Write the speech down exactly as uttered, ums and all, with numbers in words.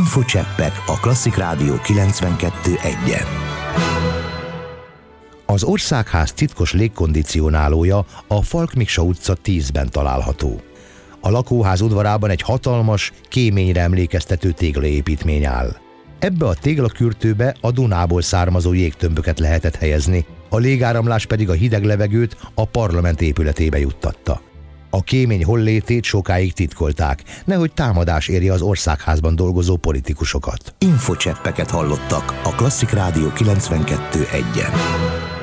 Infocseppek a Klasszik Rádió kilencvenkettő egyen. Az Országház titkos légkondicionálója a Falk Miksa utca tízben található. A lakóház udvarában egy hatalmas, kéményre emlékeztető téglaépítmény áll. Ebbe a téglakürtőbe a Dunából származó jégtömböket lehetett helyezni, a légáramlás pedig a hideg levegőt a parlament épületébe juttatta. A kémény hollétét sokáig titkolták, nehogy támadás érje az Országházban dolgozó politikusokat. Infocseppeket hallottak a Klasszik Rádió kilencvenkettő egyen.